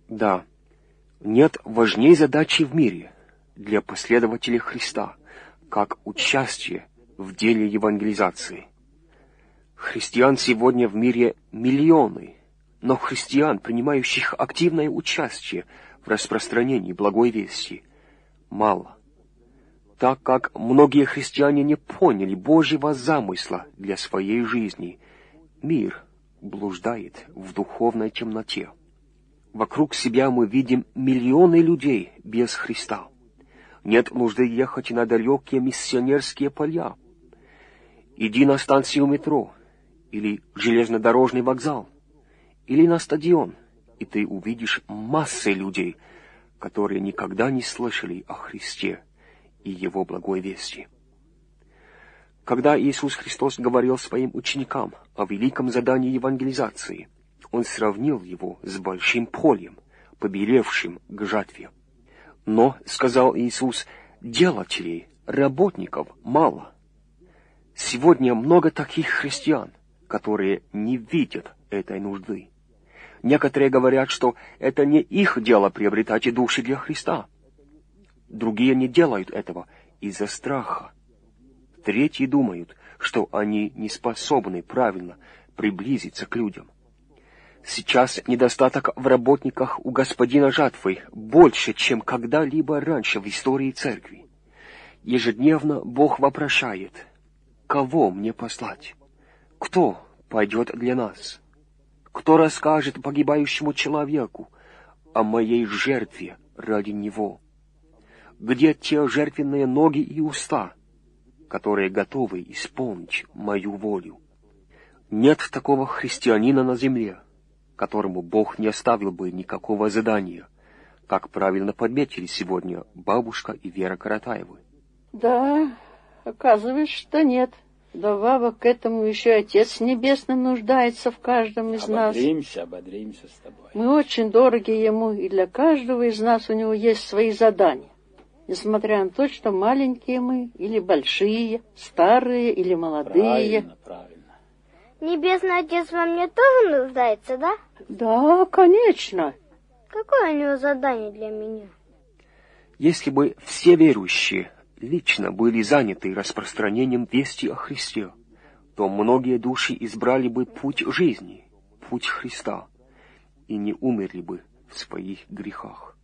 Да, нет важней задачи в мире для последователей Христа, как участие в деле евангелизации. Христиан сегодня в мире миллионы, но христиан, принимающих активное участие в распространении благой вести, мало, так как многие христиане не поняли Божьего замысла для своей жизни. Мир блуждает в духовной темноте. Вокруг себя мы видим миллионы людей без Христа. Нет нужды ехать на далекие миссионерские поля. Иди на станцию метро, или железнодорожный вокзал, или на стадион, и ты увидишь массы людей, которые никогда не слышали о Христе и Его благой вести. Когда Иисус Христос говорил своим ученикам о великом задании евангелизации, Он сравнил его с большим полем, побелевшим к жатве. Но, сказал Иисус, делателей, работников мало. Сегодня много таких христиан, которые не видят этой нужды. Некоторые говорят, что это не их дело приобретать души для Христа. Другие не делают этого из-за страха. Третьи думают, что они не способны правильно приблизиться к людям. Сейчас недостаток в работниках у господина жатвы больше, чем когда-либо раньше в истории церкви. Ежедневно Бог вопрошает: кого мне послать? Кто пойдет для нас? Кто расскажет погибающему человеку о моей жертве ради него? Где те жертвенные ноги и уста, которые готовы исполнить мою волю? Нет такого христианина на земле, которому Бог не оставил бы никакого задания, как правильно подметили сегодня бабушка и Вера Каратаевы. Да, оказывается, что нет. Добавок к этому еще Отец Небесный нуждается в каждом из нас. Ободримся с тобой. Мы очень дороги Ему, и для каждого из нас у Него есть свои задания. Несмотря на то, что маленькие мы, или большие, старые или молодые. Правильно. Небесный Отец во мне тоже нуждается, да? Да, конечно. Какое у него задание для меня? Если бы все верующие лично были заняты распространением вести о Христе, то многие души избрали бы путь жизни, путь Христа, и не умерли бы в своих грехах.